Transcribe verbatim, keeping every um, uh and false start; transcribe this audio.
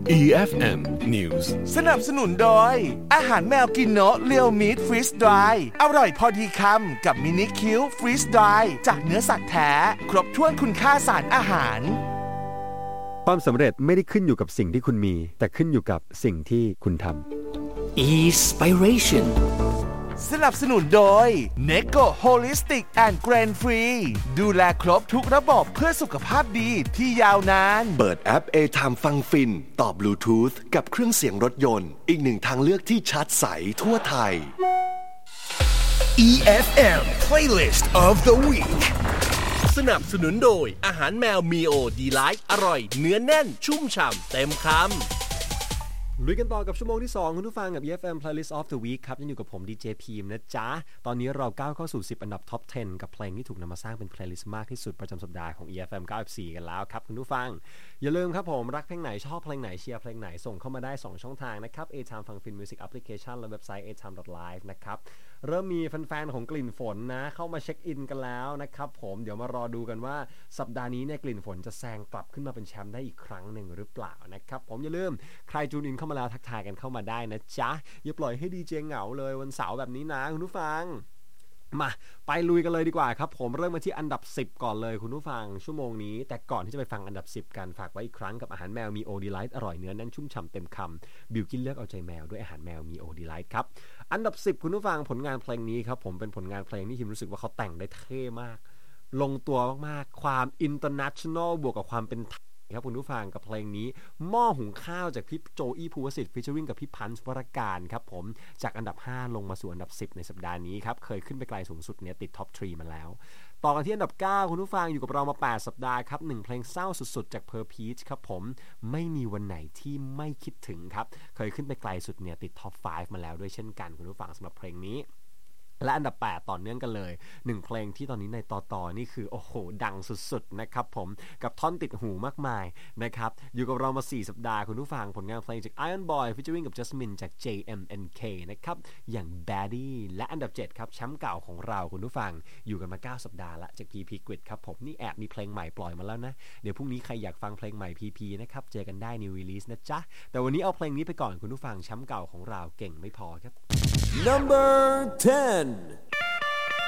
อี เอฟ เอ็ม News สนับสนุนโดยอาหารแมวกินโนะเรียวมีทฟรีสดรายอร่อยพอดีคำกับมินิคิวฟรีสดรายจากเนื้อสัตว์แท้ครบถ้วนคุณค่าสารอาหารความสำเร็จไม่ได้ขึ้นอยู่กับสิ่งที่คุณมีแต่ขึ้นอยู่กับสิ่งที่คุณทำ Inspiration สนับสนุนโดย Neko Holistic and Grain Free ดูแลครบทุกระบบเพื่อสุขภาพดีที่ยาวนานเปิดแอป A-Time ฟังฟินต่อบลูทูธกับเครื่องเสียงรถยนต์อีกหนึ่งทางเลือกที่ชัดใสทั่วไทยอี เอฟ เอ็ม Playlist of the Week สนับสนุนโดยอาหารแมวมีโอดีไลท์อร่อยเนื้อแน่นชุ่มฉ่ำเต็มคำลุยกันต่อกับชั่วโมงที่สองคุณผู้ฟังกับ อี เอฟ เอ็ม Playlist of the Week ครับยังอยู่กับผมดีเจพีมนะจ๊ะตอนนี้เราก้าวเข้าสู่สิบอันดับท็อปสิบกับเพลงที่ถูกนำมาสร้างเป็น Playlist มากที่สุดประจำสัปดาห์ของ อี เอฟ เอ็ม เก้าสิบสี่กันแล้วครับคุณผู้ฟังอย่าลืมครับผมรักเพลงไหนชอบเพลงไหนเชียร์เพลงไหนส่งเข้ามาได้สองช่องทางนะครับ A-Time ฟังฟิน Music Application และเว็บไซต์ เอ ไทม์ ดอท ไลฟ์ นะครับเริ่มมีแฟนๆของกลิ่นฝนนะเข้ามาเช็คอินกันแล้วนะครับผมเดี๋ยวมารอดูกันว่าสัปดาห์นี้เนี่ยกลิ่นฝนจะแซงกลับขึ้นมาเป็นแชมป์ได้อีกครั้งหนึ่งหรือเปล่านะครับผมอย่าลืมใครจูนอินเข้ามาแล้วทักทายกันเข้ามาได้นะจ๊ะอย่าปล่อยให้ดีเจเหงาเลยวันเสาร์แบบนี้นะคุณผู้ฟังมาไปลุยกันเลยดีกว่าครับผมเริ่มมาที่อันดับสิบก่อนเลยคุณผู้ฟังชั่วโมงนี้แต่ก่อนที่จะไปฟังอันดับสิบกันฝากไว้อีกครั้งกับอาหารแมวมีโอดีไลท์อร่อยเนื้อแน่นชุ่มฉ่ำเต็มคำบิวกินเลือกเอาใจแมวด้วยอาหารแมวมีโอดีไลท์ครับอันดับสิบคุณผู้ฟังผลงานเพลงนี้ครับผมเป็นผลงานเพลงที่คิมรู้สึกว่าเขาแต่งได้เท่มากลงตัวมากๆความอินเตอร์เนชั่นแนลบวกกับความเป็นครับคุณผู้ฟังกับเพลงนี้หม้อหุงข้าวจากพี่โจอี้ภูวสิทธิ์ฟีเจอริ่งกับพี่พันธ์วรการครับผมจากอันดับห้าลงมาสู่อันดับสิบในสัปดาห์นี้ครับเคยขึ้นไปไกลสูงสุดเนี่ยติดท็อปสามมาแล้วต่อกันที่อันดับเก้าคุณผู้ฟังอยู่กับเรามาแปดสัปดาห์ครับหนึ่งเพลงเศร้าสุดๆจากเพอร์พีชครับผมไม่มีวันไหนที่ไม่คิดถึงครับเคยขึ้นไปไกลสุดเนี่ยติดท็อปห้ามาแล้วด้วยเช่นกันคุณผู้ฟังสำหรับเพลงนี้และอันดับแปดต่อเนื่องกันเลยหนึ่งเพลงที่ตอนนี้ในต่อต่อนี่คือโอ้โหดังสุดๆนะครับผมกับท่อนติดหูมากมายนะครับอยู่กับเรามาสี่สัปดาห์คุณผู้ฟังผลงานเพลงจาก Iron Boy featuring กับ Jasmine จาก เจ เอ็ม เอ็น เค นะครับอย่าง Baddie และอันดับเจ็ดครับแชมป์เก่าของเราคุณผู้ฟังอยู่กันมาเก้าสัปดาห์ละจาก พี พี Grid ครับผมนี่แอบมีเพลงใหม่ปล่อยมาแล้วนะเดี๋ยวพรุ่งนี้ใครอยากฟังเพลงใหม่ พี พี นะครับเจอกันได้ New Release นะจ๊ะแต่วันนี้เอาเพลงนี้ไปก่อนคุณผู้ฟังแชมป์เก่าของเราเก่งไม่พอครับ Number ten